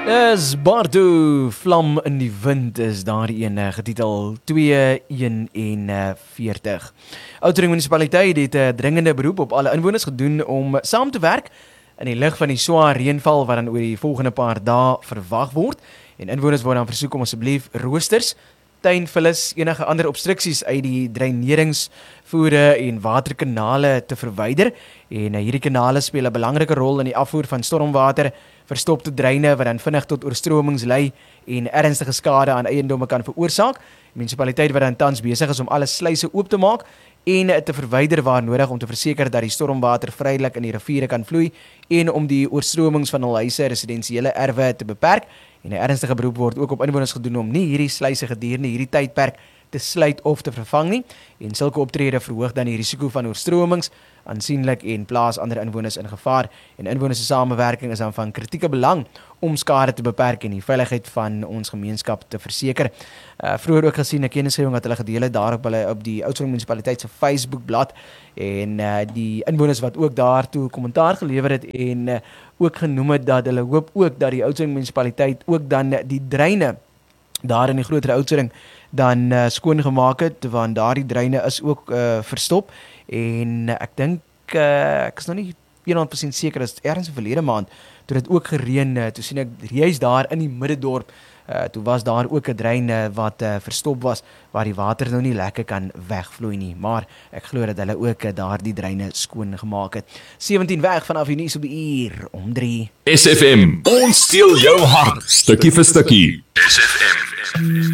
Dis Bardo, Vlam in die Wind is daar een getitel 241. Oudtshoorn munisipaliteit het 'n dringende beroep op alle inwoners gedoen om saam te werk in die lig van die swaar reënval wat dan oor die volgende paar dae verwag word. En inwoners word dan versoek om asseblief roosters, tuinvullis, enige ander obstruksies uit die dreineringsvoere en waterkanale te verwyder. En hierdie kanale speel 'n belangrike rol in die afvoer van stormwater, verstopte dreine wat dan vinnig tot oorstromings lei en ernstige skade aan eiendomme kan veroorsaak. Die munisipaliteit wat dan tans besig is om alle sluise oop te maak en te verwyder waar nodig om te verseker dat die stormwater vrylik in die riviere kan vloei en om die oorstromings van hul huise, residensiële erwe te beperk. En 'n ernstige beroep word ook op inwoners gedoen om nie hierdie sluise gedurende hierdie tydperk te sluit of te vervang nie. En sulke optrede verhoog dan die risiko van oorstromings aansienlik en plaas ander inwoners in gevaar. En inwoners se samewerking is dan van kritieke belang om skade te beperk en die veiligheid van ons gemeenskap te verseker. Vroeger ook gesien 'n kennisgewing wat hulle gedeel het daar op die Oudtshoorn munisipaliteit se Facebookblad en die inwoners wat ook daartoe kommentaar gelewer het en ook genoem het dat hulle hoop ook dat die Oudtshoorn munisipaliteit ook dan die dreine daar in die groter Oudtshoorn dan skoongemaak het, want daardie dreine is ook verstop en ek dink ek is nog nie 100% seker, is ergens in verlede maand toe dit ook gereën, toe sien ek juist daar in die middedorp, toe was daar ook 'n drein wat verstop was waar die water nou nie lekker kan wegvloei nie, maar ek glo dat hulle ook daardie dreine skoon gemaak het. 17 weg vanaf die nuus op die uur om 3. SFM, ons steel jou hart, stukkie vir stukkie. SFM.